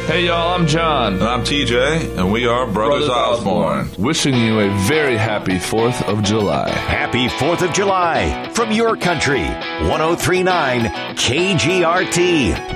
Hey y'all, I'm John. And I'm TJ, and we are Brothers Osborne. Wishing you a very happy 4th of July. Happy 4th of July from your country. 103.9 KGRT.